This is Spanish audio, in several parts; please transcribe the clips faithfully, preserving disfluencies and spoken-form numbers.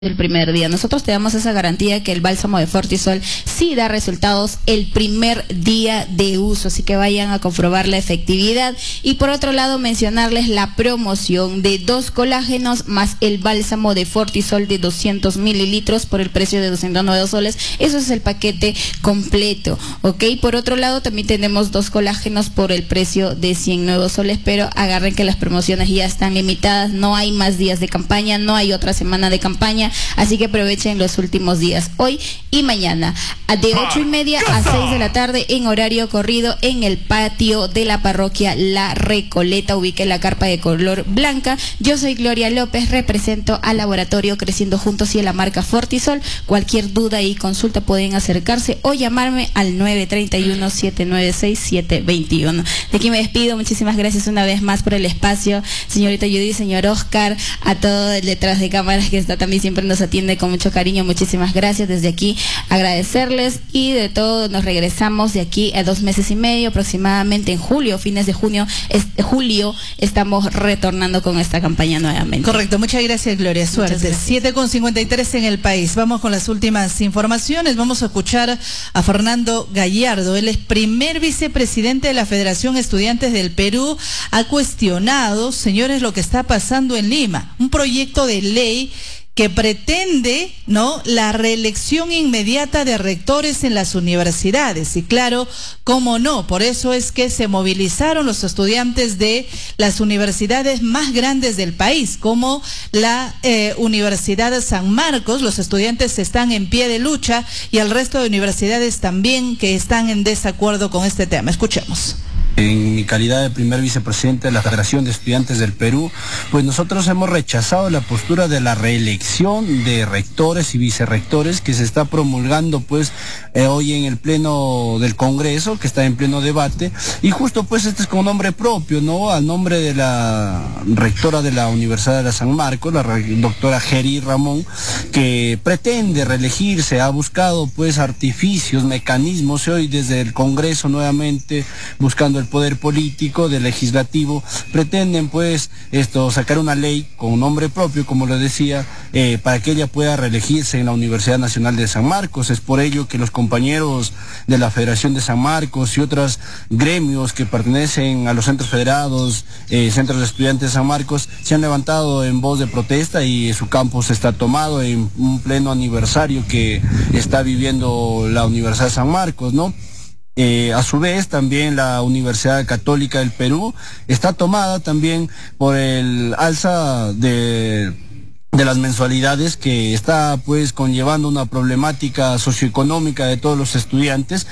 el primer día. Nosotros te damos esa garantía que el bálsamo de Fortisol sí da resultados el primer día de uso, así que vayan a comprobar la efectividad. Y por otro lado, mencionarles la promoción de dos colágenos más el bálsamo de Fortisol de doscientos mililitros por el precio de doscientos nueve soles. Eso es el paquete completo, ¿ok? Por otro lado, también tenemos dos colágenos por el precio de cien nuevos soles, pero agarren que las promociones ya están limitadas, no hay más días de campaña, no hay otra semana de campaña. Así que aprovechen los últimos días, hoy y mañana, de ocho y media a seis de la tarde en horario corrido en el patio de la parroquia La Recoleta. Ubique la carpa de color blanca. Yo soy Gloria López, represento al laboratorio Creciendo Juntos y a la marca Fortisol. Cualquier duda y consulta pueden acercarse o llamarme al nueve tres uno, siete nueve seis, siete dos uno. De aquí me despido, muchísimas gracias una vez más por el espacio, señorita Judy, señor Oscar, a todo el detrás de cámaras que está también siempre nos atiende con mucho cariño. Muchísimas gracias. Desde aquí agradecerles y de todo nos regresamos de aquí a dos meses y medio aproximadamente en julio, fines de junio, este, julio estamos retornando con esta campaña nuevamente. Correcto, muchas gracias Gloria, suerte. siete con cincuenta y tres en el país. Vamos con las últimas informaciones. Vamos a escuchar a Fernando Gallardo. Él es primer vicepresidente de la Federación Estudiantes del Perú. Ha cuestionado, señores, lo que está pasando en Lima, un proyecto de ley que pretende, ¿no?, la reelección inmediata de rectores en las universidades. Y claro, cómo no, por eso es que se movilizaron los estudiantes de las universidades más grandes del país, como la eh, Universidad de San Marcos. Los estudiantes están en pie de lucha y el resto de universidades también que están en desacuerdo con este tema. Escuchemos. En mi calidad de primer vicepresidente de la Federación de Estudiantes del Perú, pues nosotros hemos rechazado la postura de la reelección de rectores y vicerrectores que se está promulgando pues eh, hoy en el pleno del Congreso, que está en pleno debate, y justo pues este es con nombre propio, ¿no?, al nombre de la rectora de la Universidad de San Marcos, la doctora Geri Ramón, que pretende reelegirse, ha buscado pues artificios, mecanismos, hoy desde el Congreso nuevamente buscando el poder político, del legislativo, pretenden pues esto sacar una ley con nombre propio, como lo decía, eh, para que ella pueda reelegirse en la Universidad Nacional de San Marcos. Es por ello que los compañeros de la Federación de San Marcos y otros gremios que pertenecen a los centros federados, eh, centros de estudiantes de San Marcos, se han levantado en voz de protesta y su campus está tomado en un pleno aniversario que está viviendo la Universidad de San Marcos, ¿no? Eh, a su vez también la Universidad Católica del Perú está tomada también por el alza de, de las mensualidades que está pues conllevando una problemática socioeconómica de todos los estudiantes,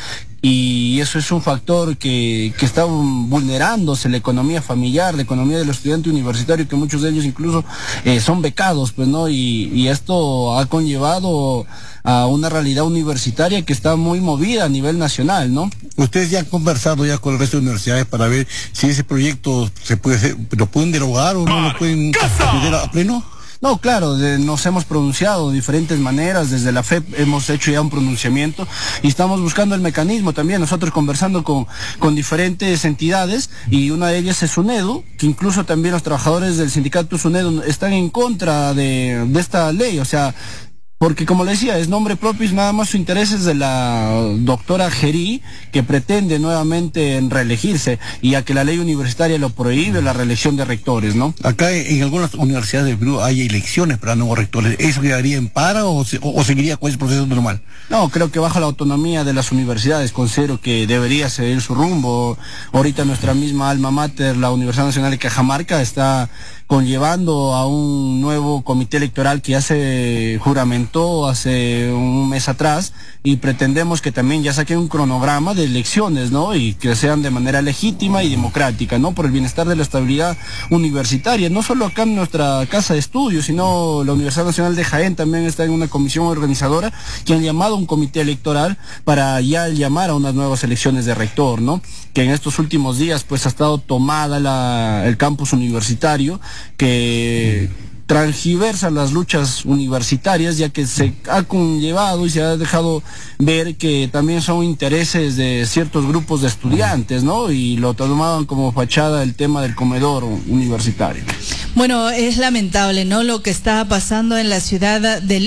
y eso es un factor que, que está vulnerándose la economía familiar, la economía del estudiante universitario, que muchos de ellos incluso eh, son becados, pues, ¿no? Y, y esto ha conllevado a una realidad universitaria que está muy movida a nivel nacional, ¿no? Ustedes ya han conversado ya con el resto de universidades para ver si ese proyecto se puede hacer, lo pueden derogar o no lo pueden meter a pleno. No, claro, de, nos hemos pronunciado de diferentes maneras, desde la F E P hemos hecho ya un pronunciamiento y estamos buscando el mecanismo también, nosotros conversando con, con diferentes entidades, y una de ellas es SUNEDU, que incluso también los trabajadores del sindicato SUNEDU están en contra de, de esta ley, o sea, porque como le decía, es nombre propio y nada más su interés es de la doctora Geri, que pretende nuevamente reelegirse, y a que la ley universitaria lo prohíbe, la reelección de rectores, ¿no? Acá en algunas universidades del Perú hay elecciones para nuevos rectores. ¿Eso quedaría en paro o, se, o, o seguiría con ese proceso normal? No, creo que bajo la autonomía de las universidades, considero que debería seguir su rumbo. Ahorita nuestra misma alma mater, la Universidad Nacional de Cajamarca, está conllevando a un nuevo comité electoral que ya se juramentó hace un mes atrás, y pretendemos que también ya saquen un cronograma de elecciones, ¿no? Y que sean de manera legítima y democrática, ¿no? Por el bienestar de la estabilidad universitaria, no solo acá en nuestra casa de estudios, sino la Universidad Nacional de Jaén también está en una comisión organizadora que han llamado a un comité electoral para ya llamar a unas nuevas elecciones de rector, ¿no? Que en estos últimos días pues ha estado tomada la, el campus universitario, que transgiversa las luchas universitarias, ya que se ha conllevado y se ha dejado ver que también son intereses de ciertos grupos de estudiantes, ¿no? Y lo tomaban como fachada el tema del comedor universitario. Bueno, es lamentable, ¿no?, lo que está pasando en la ciudad de